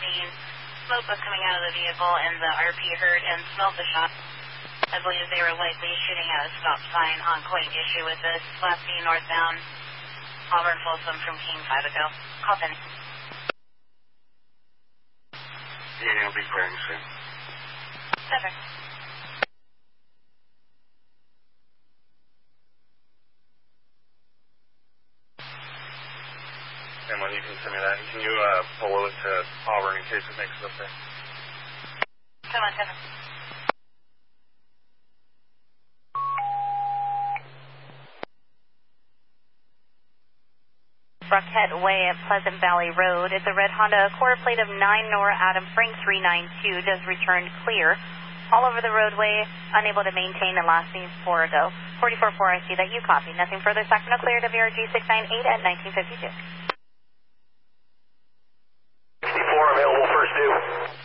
scene. Smoke was coming out of the vehicle, and the RP heard and smelled the shot. I believe they were likely shooting at a stop sign on Quake issue with this. Last seen northbound, Auburn Folsom from King 5 ago. Call Penny. Yeah, it'll be clearing soon. Perfect. And when you can send me that, can you forward it to Auburn in case it makes it up there? Come on, Kevin. Bruckhead Way at Pleasant Valley Road. It's a red Honda Accord plate of 9 Nora Adam Frank 392. Does return clear. All over the roadway, unable to maintain and last seen 4 ago. 44-4, I see that you copy. Nothing further. Sacramento clear. WRG 698 at 1952. 64, available first due.